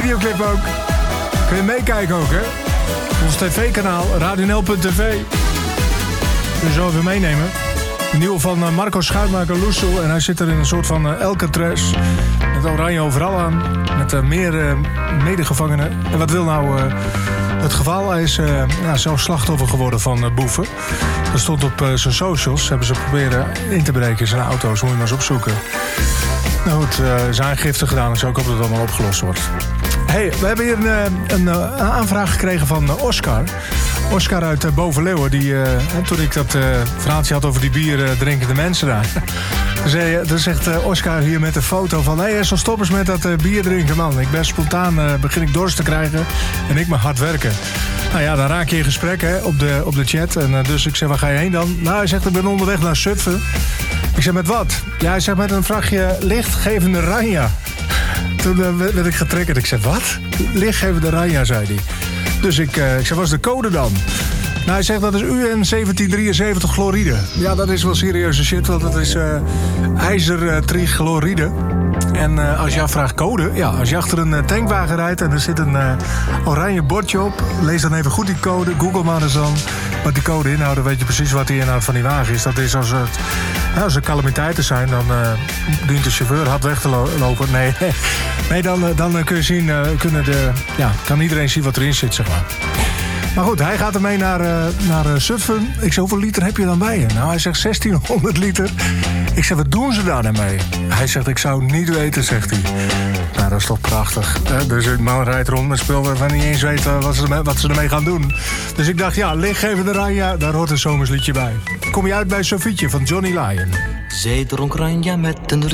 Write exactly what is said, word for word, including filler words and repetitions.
videoclip ook. Kun je meekijken ook, hè? Ons tv-kanaal, radionl punt tv. Kun je zo even meenemen. De nieuwe van Marco Schuitmaker Loesel. En hij zit er in een soort van uh, Alcatraz. Met oranje overal aan. Met uh, meer uh, medegevangenen. En wat wil nou uh, het geval? Hij is uh, ja, zelf slachtoffer geworden van uh, boeven. Dat stond op uh, zijn socials. Hebben ze proberen in te breken in zijn auto's. Moet je maar eens opzoeken. Nou goed, uh, zijn aangifte gedaan. Dus ik hoop dat het allemaal opgelost wordt. Hey, we hebben hier een, een, een aanvraag gekregen van uh, Oscar. Oscar uit uh, Bovenleeuwen. Die, uh, toen ik dat uh, verhaaltje had over die bier uh, drinkende mensen daar. Dan zegt uh, Oscar hier met een foto van... hé, hey, zo stop eens met dat uh, bier drinken, man. Ik ben spontaan, uh, begin ik dorst te krijgen. En ik mag hard werken. Nou ja, dan raak je in gesprek hè, op, de, op de chat. En uh, dus ik zeg, waar ga je heen dan? Nou, hij zegt, ik ben onderweg naar Zutphen. Ik zeg, met wat? Ja, hij zegt, met een vrachtje lichtgevende Ranja. Toen uh, werd ik getriggerd. Ik zeg, wat? Lichtgevende Ranja, zei hij. Dus ik, uh, ik zeg, wat is de code dan? Nou, hij zegt dat is U N zeventien drieënzeventig chloride. Ja, dat is wel serieuze shit, want dat is uh, ijzertrichloride. En uh, als je afvraagt code, ja, als je achter een uh, tankwagen rijdt en er zit een uh, oranje bordje op, lees dan even goed die code, google maar eens dan wat die code inhoudt, dan weet je precies wat die inhoud van die wagen is. Dat is als, het, ja, als er calamiteiten zijn, dan uh, dient de chauffeur hard weg te lo- lopen. Nee, nee dan, uh, dan kun je zien, uh, kunnen de, ja, kan iedereen zien wat erin zit, zeg maar. Maar goed, hij gaat ermee naar, uh, naar uh, Zutphen. Ik zeg, hoeveel liter heb je dan bij je? Nou, hij zegt zestienhonderd liter. Ik zeg, wat doen ze daar dan mee? Hij zegt, ik zou het niet weten, zegt hij. Nou, dat is toch prachtig. Hè? Dus een man rijdt rond met spul waarvan niet eens weet wat ze, ermee, wat ze ermee gaan doen. Dus ik dacht, ja, lichtgevende Ranja, daar hoort een zomersliedje bij. Kom je uit bij Sofietje van Johnny Lyon. Zij dronk Ranja met een